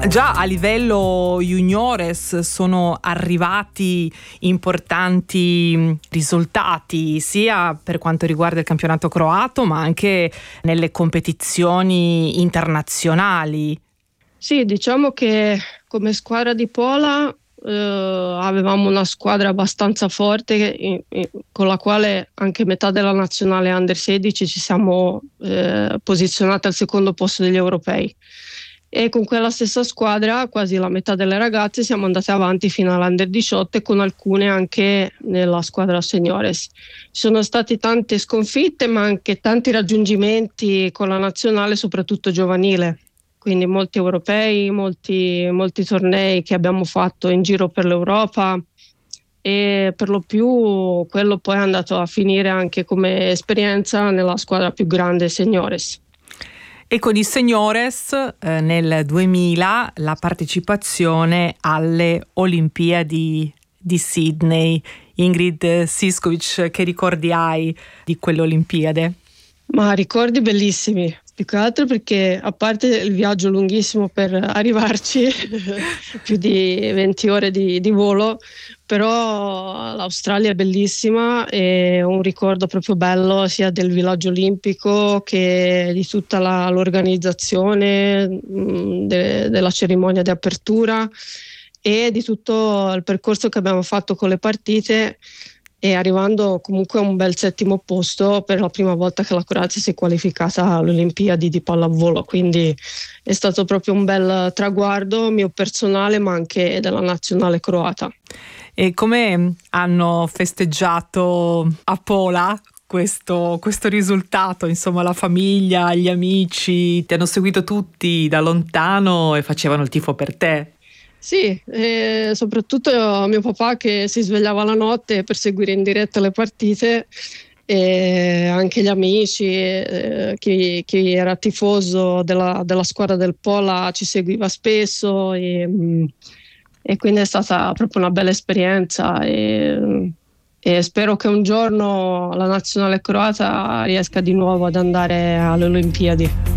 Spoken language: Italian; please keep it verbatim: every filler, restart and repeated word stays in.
Già a livello juniores sono arrivati importanti risultati sia per quanto riguarda il campionato croato ma anche nelle competizioni internazionali. Sì, diciamo che come squadra di Pola eh, avevamo una squadra abbastanza forte in, in, con la quale anche metà della nazionale under sedici ci siamo eh, posizionati al secondo posto degli europei. E con quella stessa squadra quasi la metà delle ragazze siamo andate avanti fino all'Under diciotto e con alcune anche nella squadra seniores. Ci sono state tante sconfitte ma anche tanti raggiungimenti con la nazionale, soprattutto giovanile, quindi molti europei, molti, molti tornei che abbiamo fatto in giro per l'Europa e per lo più quello poi è andato a finire anche come esperienza nella squadra più grande seniores. E con i seniores eh, nel duemila la partecipazione alle Olimpiadi di Sydney. Ingrid Siskovic, che ricordi hai di quelle Olimpiadi? Ma ricordi bellissimi, più che altro perché a parte il viaggio lunghissimo per arrivarci, più di venti ore di, di volo, però l'Australia è bellissima e un ricordo proprio bello sia del villaggio olimpico che di tutta la, l'organizzazione mh, de, della cerimonia di apertura e di tutto il percorso che abbiamo fatto con le partite, e arrivando comunque a un bel settimo posto per la prima volta che la Croazia si è qualificata alle Olimpiadi di pallavolo, quindi è stato proprio un bel traguardo mio personale ma anche della nazionale croata. E come hanno festeggiato a Pola questo, questo risultato? Insomma, la famiglia, gli amici ti hanno seguito tutti da lontano e facevano il tifo per te? Sì, e soprattutto mio papà che si svegliava la notte per seguire in diretta le partite, e anche gli amici, eh, chi, chi era tifoso della, della squadra del Pola ci seguiva spesso e, e quindi è stata proprio una bella esperienza e, e spero che un giorno la nazionale croata riesca di nuovo ad andare alle Olimpiadi.